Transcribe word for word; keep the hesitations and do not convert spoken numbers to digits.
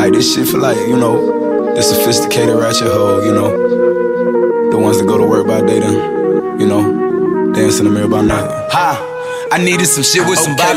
Like this shit for like, you know, the sophisticated ratchet hoe, you know. The ones that go to work by day then, you know, dance in the mirror by night. Ha! I needed some shit with some Okay.